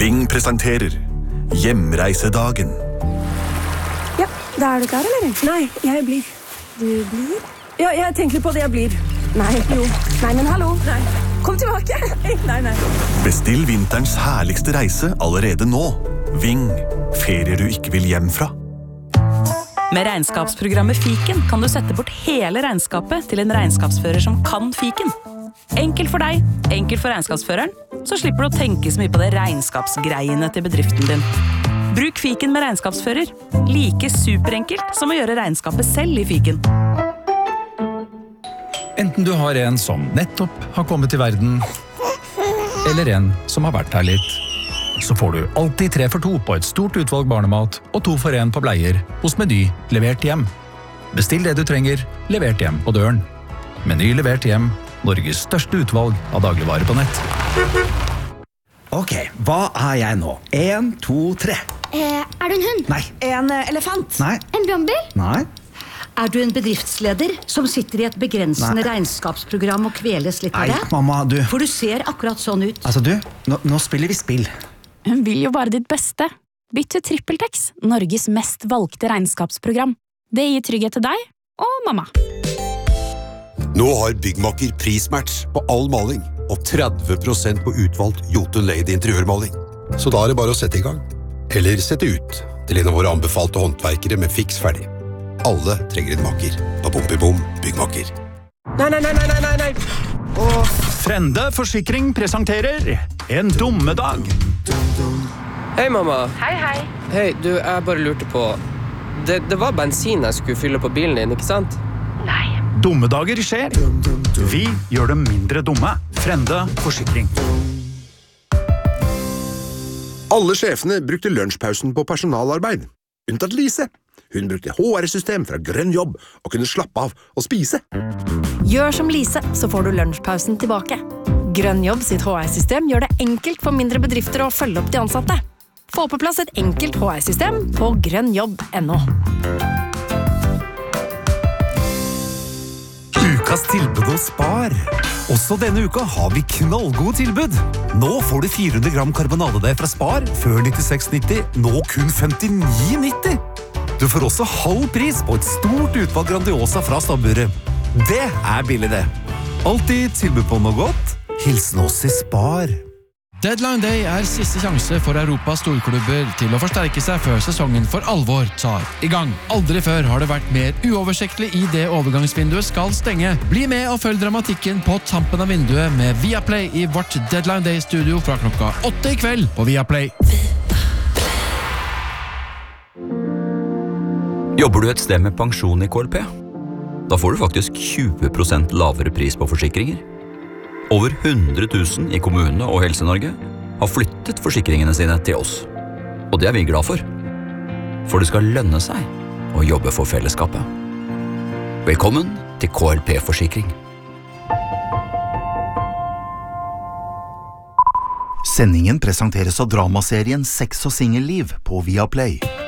Ving presenterer Hjemreisedagen. Ja, da du klar, eller? Nei, jeg blir. Du blir? Ja, jeg tenker på det jeg blir. Nei, jo. Nei, men hallo. Nei. Kom tilbake. Nei. Bestill vinterens herligste reise allerede nå. Ving, ferier du ikke vil hjem fra. Med regnskapsprogrammet Fiken kan du sette bort hele regnskapet til en regnskapsfører som kan Fiken. Enkelt for deg, enkelt for regnskapsføreren, så slipper du å tenke så mye på det regnskapsgreiene til bedriften din. Bruk Fiken med regnskapsfører. Like superenkelt som å gjøre regnskapet selv i Fiken. Enten du har en som nettopp har kommet til verden, eller en som har vært her litt, så får du alltid 3 for 2 på et stort utvalg barnemat og 2 for 1 på bleier hos Meny levert hjem. Bestill det du trenger, levert hjem på døren. Meny levert hjem, Norges største utvalg av dagligvarer på nett. Ok, hva er jeg nå? 1, 2, 3. Er du en hund? Nei. En elefant. Nei. En brannbil? Nei. Er du en bedriftsleder som sitter i et begrensende regnskapsprogram og kveles litt av det? Nei, mamma, du. For du ser akkurat sånn ut. Altså, du, nå spiller vi spill. Hun vil jo bare ditt beste. Bytt til TrippelTex, Norges mest valgte regnskapsprogram. Det gir trygghet til deg og mamma. Nå har Byggmakker prismatch på all maling og 30% på utvalgt Jotun Lady interiørmaling. Så da er det bare å sette i gang. Eller sette ut til en av våre anbefalte håndverkere med fiks ferdig. Alle trenger en makker på Bompibom Byggmakker. Nei. Frende Forsikring presenterer En dummedag. Hei, mamma. Hei. Hei, du, jeg bare lurte på. Det var bensin jeg skulle fylle på bilen din, ikke sant? Nei. Dummedager skjer. Vi gjør dem mindre dumme. Frende Forsikring. Alle sjefene brukte lunsjpausen på personalarbeid. Unntatt Lise. Hun brukte HR-system fra Grønn Jobb og kunne slappe av og spise. Gjør som Lise, så får du lunsjpausen tilbake. Grønn Jobb sitt HR-system gjør det enkelt for mindre bedrifter å følge opp de ansatte. Få på plass et enkelt HR-system på grønnjobb.no. Ukas tilbud hos Spar. Også denne uka har vi knallgode tilbud. Nå får du 400 gram karbonadedeig fra Spar, før 96,90, nå kun 59,90. Du får også halv pris på et stort utvalg Grandiosa fra stabburet. Det er billig det. Alltid tilbud på noe godt. Hilsen oss i Spar. Deadline Day er siste sjanse for Europas storklubber til å forsterke seg før sesongen for alvor tar i gang. Aldri før har det vært mer uoversiktlig i det overgangsvinduet skal stenge. Bli med og følg dramatikken på tampen av vinduet med Viaplay i vårt Deadline Day-studio fra klokka 8 i kveld på Viaplay. Jobber du et sted med pensjon i KLP? Da får du faktisk 20% lavere pris på forsikringer. Over 100 000 i kommunene og Helse-Norge har flyttet forsikringene sine til oss. Og det er vi glad for. For det skal lønne seg å jobbe for fellesskapet. Velkommen til KLP-forsikring. Sendingen presenteres av dramaserien Sex og Singelliv på Viaplay.